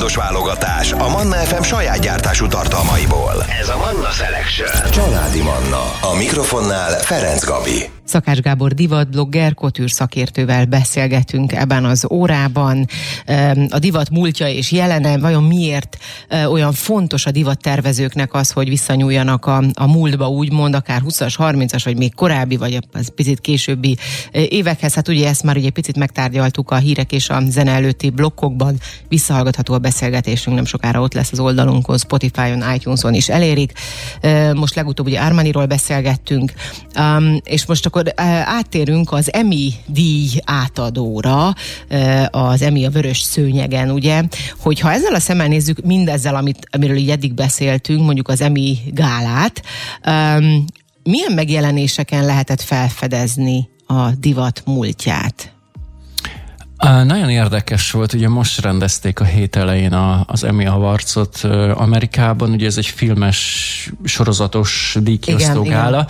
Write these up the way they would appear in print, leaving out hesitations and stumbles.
milliárdos válogatás a Manna FM saját gyártású tartalmaiból. Ez a Manna Selection. Családi Manna. A mikrofonnál Ferenc Gabi. Szakács Gábor divatblogger, couture szakértővel beszélgetünk ebben az órában. A divat múltja és jelene, vajon miért olyan fontos a divattervezőknek az, hogy visszanyúljanak a múltba, úgymond, akár 20-as, 30-as, vagy még korábbi, vagy az picit későbbi évekhez. Hát ugye ezt már ugye picit megtárgyaltuk a hírek és a zene előtti blokkokban. Visszahallgatható a beszélgetésünk, nem sokára ott lesz az oldalunkon, Spotify-on, iTunes-on is elérik. Most legutóbb ugye Armaniról beszélgettünk, és most akkor áttérünk az Emmy díj átadóra, az Emmy a vörös szőnyegen, ugye, hogyha ezzel a szemmel nézzük mindezzel, amiről így eddig beszéltünk, mondjuk az Emmy gálát, milyen megjelenéseken lehetett felfedezni a divat múltját? Nagyon érdekes volt, ugye most rendezték a hét elején az Emmy Awards-ot Amerikában, ugye ez egy filmes, sorozatos díjkiosztó gála.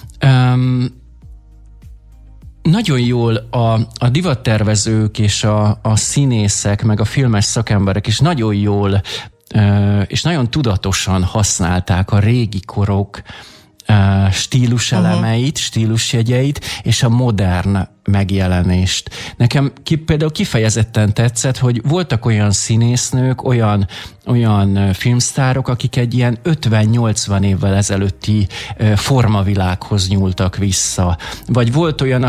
Nagyon jól a divattervezők és a színészek, meg a filmes szakemberek is nagyon jól és nagyon tudatosan használták a régi korok stíluselemeit, stílusjegyeit és a modern megjelenést. Nekem például kifejezetten tetszett, hogy voltak olyan színésznők, olyan filmsztárok, akik egy ilyen 50-80 évvel ezelőtti formavilághoz nyúltak vissza. Vagy volt olyan,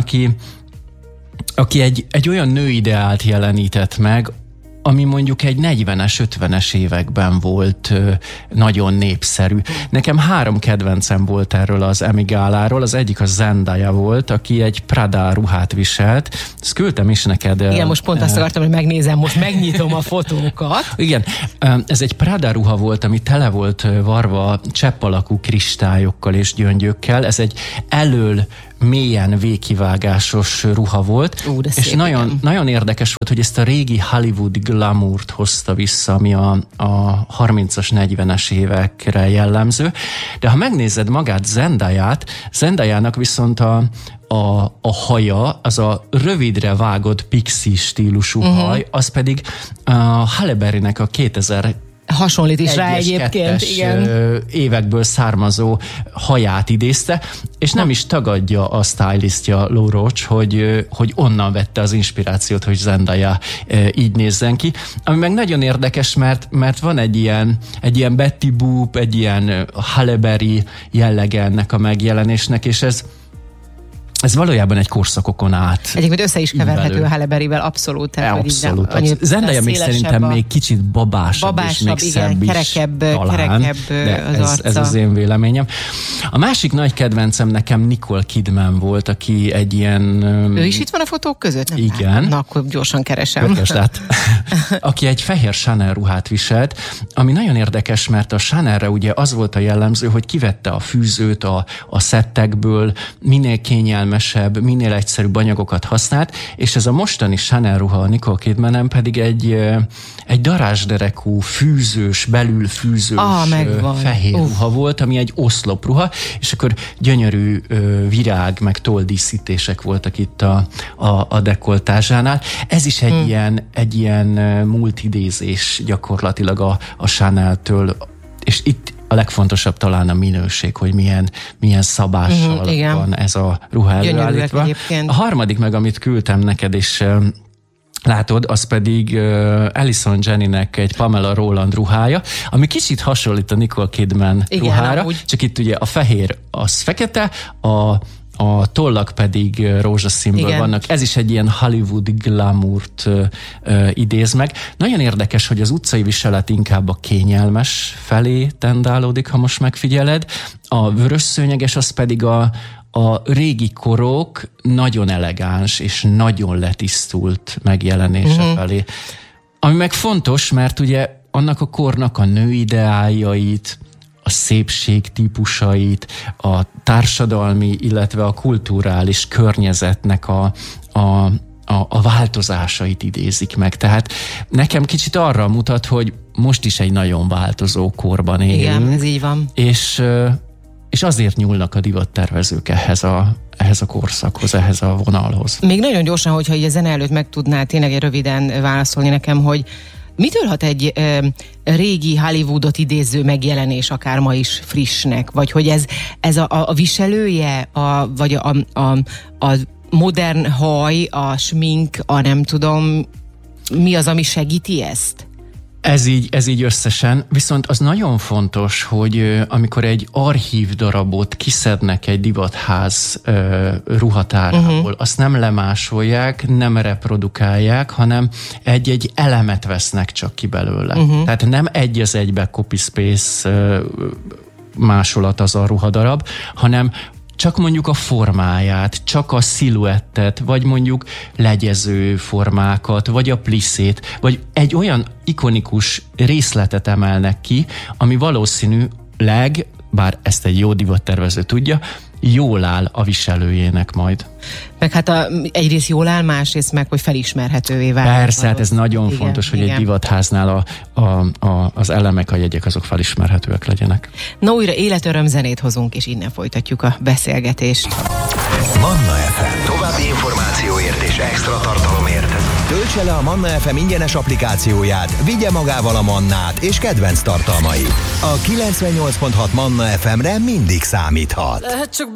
aki egy olyan nőideált jelenített meg, ami mondjuk egy 40-es, 50-es években volt nagyon népszerű. Nekem 3 kedvencem volt erről az Emmy gáláról. Az egyik a Zendaya volt, aki egy Prada ruhát viselt. Ezt küldtem is neked. Igen, most pont azt akartam, hogy megnézem, most megnyitom a fotókat. Igen, ez egy Prada ruha volt, ami tele volt varva csepp alakú kristályokkal és gyöngyökkel. Ez egy elől mélyen végkivágásos ruha volt, és nagyon érdekes volt, hogy ezt a régi Hollywood glamourt hozta vissza, ami a 30-as, 40-es évekre jellemző. De ha megnézed magát Zendayának viszont a haja, az a rövidre vágott pixie stílusú haj, az pedig a Halle Berrynek a 2000 hasonlít is rá egyébként, igen. Évekből származó haját idézte, és nem is tagadja a stylistja Lou Roach, hogy onnan vette az inspirációt, hogy Zendaya így nézzen ki. Ami meg nagyon érdekes, mert van egy ilyen Betty Boop, egy ilyen Halle Berry jellege ennek a megjelenésnek, és ez valójában egy korszakokon át. Egyébként össze is keverhető a Halle Berryvel, abszolút. Abszolút. Zendaya még szerintem még kicsit babásabb és még szebb is kerekebb de az arca. Ez az én véleményem. A másik nagy kedvencem nekem Nicole Kidman volt, aki egy ilyen... Ő is itt van a fotók között? Nem igen. Látom. Na, akkor gyorsan keresem. Aki egy fehér Chanel ruhát viselt, ami nagyon érdekes, mert a Chanelre ugye az volt a jellemző, hogy kivette a fűzőt a szettekből, minél kényelmesebb, minél egyszerűbb anyagokat használt, és ez a mostani Chanel ruha, a Nicole Kidmanen pedig egy darázsderekú, fűzős, belül fűzős fehér ruha volt, ami egy oszlop ruha, és akkor gyönyörű virág, meg tolldíszítések voltak itt a dekoltázsánál. Ez is egy ilyen multidézés gyakorlatilag a Chanel-től, és itt a legfontosabb talán a minőség, hogy milyen szabással van ez a ruha előállítva. A harmadik meg, amit küldtem neked, és látod, az pedig Allison Janneynek egy Pamela Roland ruhája, ami kicsit hasonlít a Nicole Kidman ruhára, amúgy. Csak itt ugye a fehér az fekete, a tollak pedig rózsaszínből vannak. Ez is egy ilyen Hollywood glamourt idéz meg. Nagyon érdekes, hogy az utcai viselet inkább a kényelmes felé tendálódik, ha most megfigyeled. A vörös szőnyeges az pedig a régi korok nagyon elegáns és nagyon letisztult megjelenése felé. Ami meg fontos, mert ugye annak a kornak a nőideájait, a szépség típusait, a társadalmi, illetve a kulturális környezetnek a változásait idézik meg. Tehát nekem kicsit arra mutat, hogy most is egy nagyon változó korban élünk. Igen, ez így van. És azért nyúlnak a divattervezők ehhez a korszakhoz, ehhez a vonalhoz. Még nagyon gyorsan, hogyha így a zene előtt meg tudnál tényleg röviden válaszolni nekem, hogy Mitől hat egy régi Hollywoodot idéző megjelenés akár ma is frissnek? Vagy hogy ez a viselője, vagy a modern haj, a smink, a nem tudom, mi az, ami segíti ezt? Ez így összesen, viszont az nagyon fontos, hogy amikor egy archív darabot kiszednek egy divatház ruhatárából, azt nem lemásolják, nem reprodukálják, hanem egy elemet vesznek csak ki belőle. Tehát nem egy az egybe copy-paste másolat az a ruhadarab, hanem csak mondjuk a formáját, csak a sziluettet, vagy mondjuk legyező formákat, vagy a pliszét, vagy egy olyan ikonikus részletet emelnek ki, ami valószínűleg, bár ezt egy jó divattervező tudja, jól áll a viselőjének majd. Meg hát egyrészt jól áll, másrészt meg, hogy felismerhetővé válik. Persze, hát ez nagyon fontos, hogy egy divatháznál az elemek, a jegyek azok felismerhetőek legyenek. Na, újra életöröm zenét hozunk, és innen folytatjuk a beszélgetést. Manna FM. További információért és extra tartalomért töltse le a Manna FM ingyenes applikációját, vigye magával a Mannát és kedvenc tartalmait. A 98.6 Manna FM-re mindig számíthat.